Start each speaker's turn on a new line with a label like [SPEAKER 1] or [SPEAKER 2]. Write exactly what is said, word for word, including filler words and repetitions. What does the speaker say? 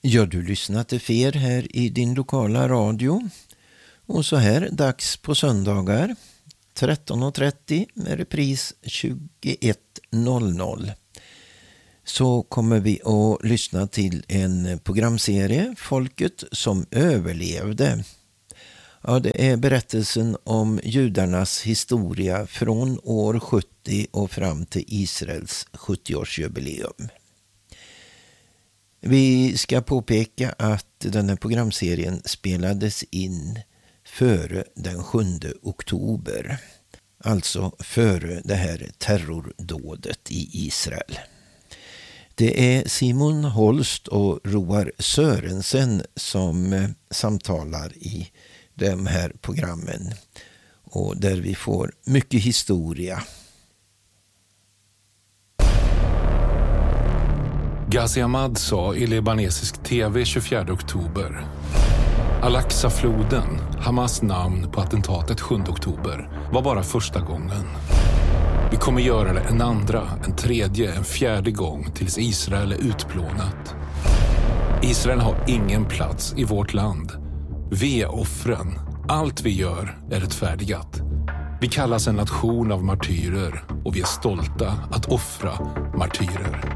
[SPEAKER 1] Ja, du lyssnar till Fer här i din lokala radio. Och så här dags på söndagar tretton och trettio med repris tjugoett noll noll. Så kommer vi att lyssna till en programserie, Folket som överlevde. Ja, det är berättelsen om judarnas historia från år sjuttio och fram till Israels sjuttioårsjubileum. Vi ska påpeka att den här programserien spelades in före den sjunde oktober. Alltså före det här terrordådet i Israel. Det är Simon Holst och Roar Sörensen som samtalar i de här programmen. Och där vi får mycket historia.
[SPEAKER 2] Ghazi Hamad sa i libanesisk tv tjugofjärde oktober: Al-Aqsa-floden, Hamas namn på attentatet sjunde oktober, var bara första gången. Vi kommer göra det en andra, en tredje, en fjärde gång tills Israel är utplånat. Israel har ingen plats i vårt land. Vi är offren. Allt vi gör är rättfärdigat. Vi kallas en nation av martyrer och vi är stolta att offra martyrer.